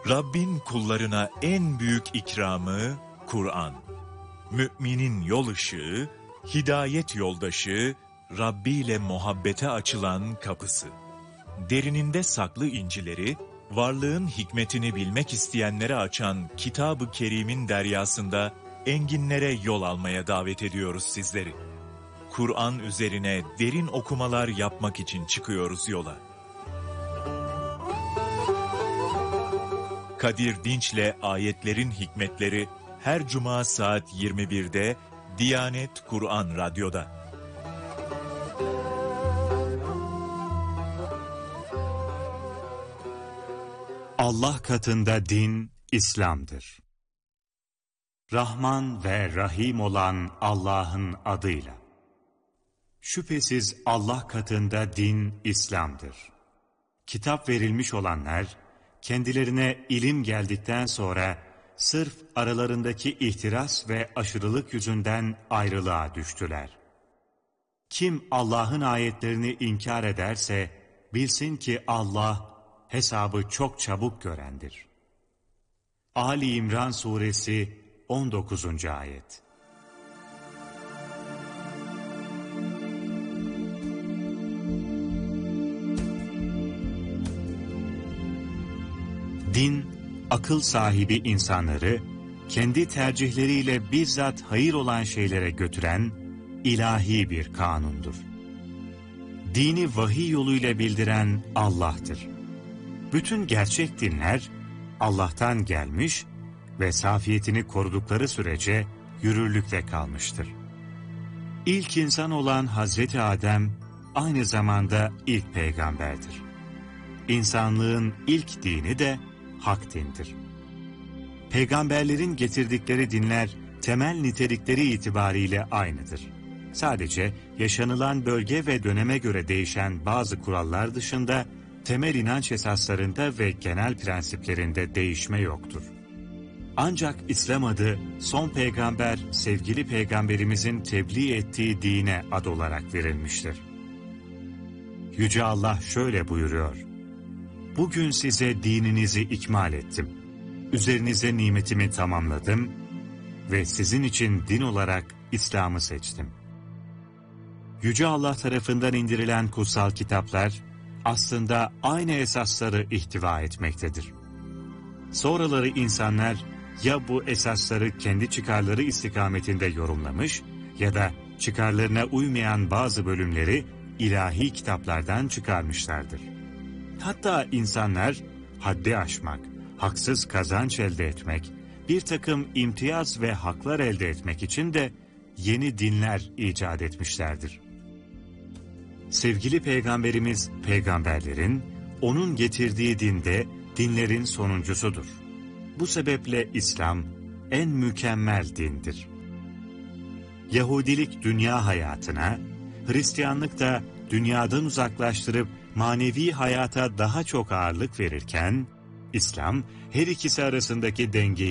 Rabbin kullarına en büyük ikramı Kur'an. Müminin yol ışığı, hidayet yoldaşı, Rabbi ile muhabbete açılan kapısı. Derininde saklı incileri, varlığın hikmetini bilmek isteyenlere açan Kitab-ı Kerim'in deryasında enginlere yol almaya davet ediyoruz sizleri. Kur'an üzerine derin okumalar yapmak için çıkıyoruz yola. Kadir Dinç'le Ayetlerin Hikmetleri her cuma saat 21'de Diyanet Kur'an Radyo'da. Allah katında din İslam'dır. Rahman ve Rahim olan Allah'ın adıyla. Şüphesiz Allah katında din İslam'dır. Kitap verilmiş olanlar, kendilerine ilim geldikten sonra sırf aralarındaki ihtiras ve aşırılık yüzünden ayrılığa düştüler. Kim Allah'ın ayetlerini inkar ederse, bilsin ki Allah hesabı çok çabuk görendir. Ali İmran Suresi 19. Ayet. Din, akıl sahibi insanları, kendi tercihleriyle bizzat hayır olan şeylere götüren ilahi bir kanundur. Dini vahiy yoluyla bildiren Allah'tır. Bütün gerçek dinler Allah'tan gelmiş ve safiyetini korudukları sürece yürürlükte kalmıştır. İlk insan olan Hazreti Adem aynı zamanda ilk peygamberdir. İnsanlığın ilk dini de hak dindir. Peygamberlerin getirdikleri dinler temel nitelikleri itibariyle aynıdır. Sadece yaşanılan bölge ve döneme göre değişen bazı kurallar dışında temel inanç esaslarında ve genel prensiplerinde değişme yoktur. Ancak İslam adı son peygamber sevgili peygamberimizin tebliğ ettiği dine ad olarak verilmiştir. Yüce Allah şöyle buyuruyor: Bugün size dininizi ikmal ettim. Üzerinize nimetimi tamamladım ve sizin için din olarak İslam'ı seçtim. Yüce Allah tarafından indirilen kutsal kitaplar aslında aynı esasları ihtiva etmektedir. Sonraları insanlar ya bu esasları kendi çıkarları istikametinde yorumlamış ya da çıkarlarına uymayan bazı bölümleri ilahi kitaplardan çıkarmışlardır. Hatta insanlar haddi aşmak, haksız kazanç elde etmek, bir takım imtiyaz ve haklar elde etmek için de yeni dinler icat etmişlerdir. Sevgili Peygamberimiz, peygamberlerin, onun getirdiği dinde dinlerin sonuncusudur. Bu sebeple İslam en mükemmel dindir. Yahudilik dünya hayatına, Hristiyanlık da dünyadan uzaklaştırıp manevi hayata daha çok ağırlık verirken, İslam her ikisi arasındaki dengeyi